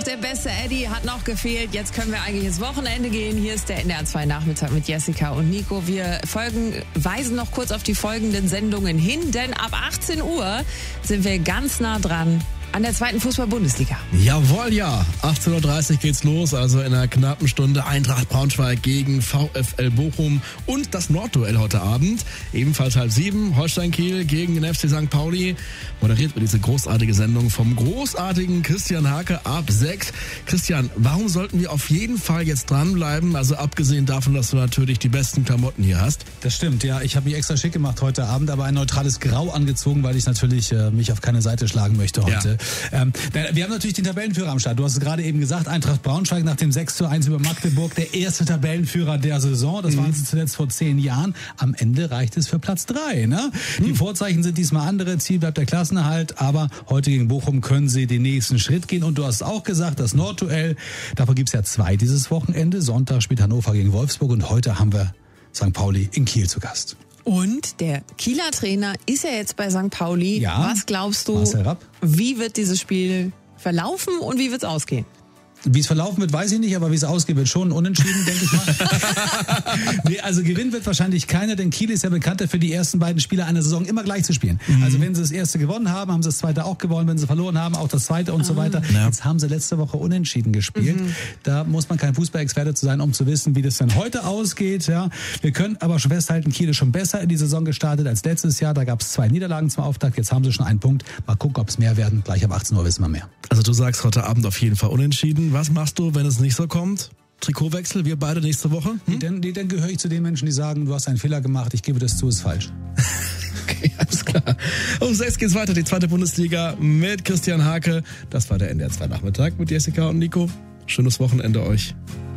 der beste Eddie hat noch gefehlt. Jetzt können wir eigentlich ins Wochenende gehen. Hier ist der NDR 2 Nachmittag mit Jessica und Nico. Wir weisen noch kurz auf die folgenden Sendungen hin, denn ab 18 Uhr sind wir ganz nah dran an der zweiten Fußball-Bundesliga. Jawohl, ja. 18.30 Uhr geht's los, also in einer knappen Stunde Eintracht Braunschweig gegen VfL Bochum und das Nordduell heute Abend. Ebenfalls 6:30, Holstein Kiel gegen den FC St. Pauli. Moderiert wird diese großartige Sendung vom großartigen Christian Hake ab 6. Christian, warum sollten wir auf jeden Fall jetzt dranbleiben? Also abgesehen davon, dass du natürlich die besten Klamotten hier hast. Das stimmt, ja. Ich habe mich extra schick gemacht heute Abend, aber ein neutrales Grau angezogen, weil ich natürlich mich auf keine Seite schlagen möchte heute. Ja. Wir haben natürlich den Tabellenführer am Start. Du hast es gerade eben gesagt, Eintracht Braunschweig nach dem 6:1 über Magdeburg, der erste Tabellenführer der Saison. Das waren sie zuletzt vor 10 Jahren. Am Ende reicht es für Platz 3. Ne? Die Vorzeichen sind diesmal andere. Ziel bleibt der Klassenerhalt. Aber heute gegen Bochum können sie den nächsten Schritt gehen. Und du hast auch gesagt, das Nordduell, davon gibt es ja 2 dieses Wochenende. Sonntag spielt Hannover gegen Wolfsburg und heute haben wir St. Pauli in Kiel zu Gast. Und der Kieler Trainer ist ja jetzt bei St. Pauli. Ja, was glaubst du, Marcel Rapp. Wie wird dieses Spiel verlaufen und wie wird es ausgehen? Wie es verlaufen wird, weiß ich nicht, aber wie es ausgeht, wird schon unentschieden, denke ich mal. Nee, also gewinnen wird wahrscheinlich keiner, denn Kiel ist ja bekannt dafür, die ersten beiden Spiele einer Saison immer gleich zu spielen. Also wenn sie das erste gewonnen haben, haben sie das zweite auch gewonnen. Wenn sie verloren haben, auch das zweite und so weiter. Ja. Jetzt haben sie letzte Woche unentschieden gespielt. Da muss man kein Fußballexperte zu sein, um zu wissen, wie das dann heute ausgeht. Ja. Wir können aber schon festhalten, Kiel ist schon besser in die Saison gestartet als letztes Jahr. Da gab es 2 Niederlagen zum Auftakt. Jetzt haben sie schon einen Punkt. Mal gucken, ob es mehr werden. Gleich ab 18 Uhr wissen wir mehr. Also du sagst heute Abend auf jeden Fall unentschieden. Was machst du, wenn es nicht so kommt? Trikotwechsel, wir beide nächste Woche? Dann gehöre ich zu den Menschen, die sagen, du hast einen Fehler gemacht, ich gebe das zu, ist falsch. Okay, alles klar. Um 6 geht's weiter, die zweite Bundesliga mit Christian Hake. Das war der NDR 2 Nachmittag mit Jessica und Nico. Schönes Wochenende euch.